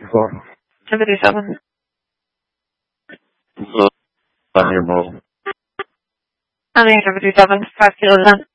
for? 737. On your mobile. Honey, 737, 5 kilo 10.